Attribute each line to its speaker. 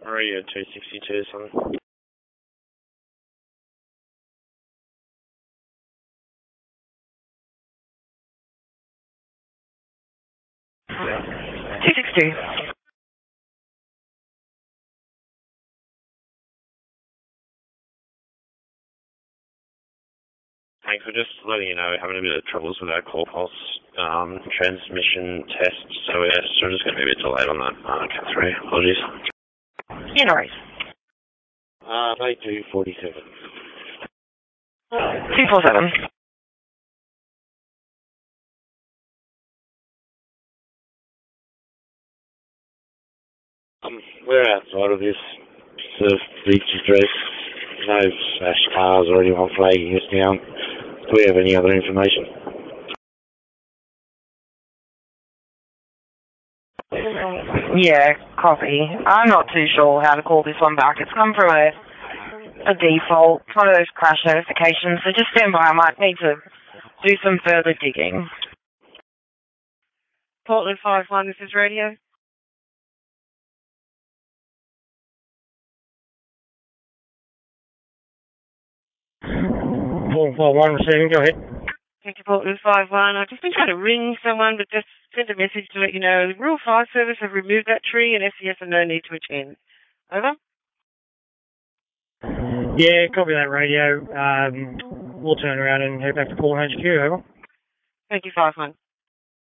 Speaker 1: Radio 262, son. Thanks for just letting you know we're having a bit of troubles with our call pulse transmission test, so we're just going to be a bit delayed on that. Cat 3, apologies.
Speaker 2: Yeah, no worries.
Speaker 1: 3247.
Speaker 2: 247.
Speaker 1: We're outside of this sort of beach address. No smashed cars or anyone flagging us down. Do we have any other information?
Speaker 2: Yeah, copy. I'm not too sure how to call this one back. It's come from a default. It's one of those crash notifications, so just stand by. I might need to do some further digging. Portland 5-1, this is radio.
Speaker 3: Portland 5-1 receiving, go ahead.
Speaker 2: Thank you, Portland 5-1. I've just been trying to ring someone, but just sent a message to let you know the Rural Fire Service have removed that tree and SCS have no need to attend. Over?
Speaker 3: Yeah, copy that radio. We'll turn around and head back to Portland HQ, over.
Speaker 2: Thank you, 5-1.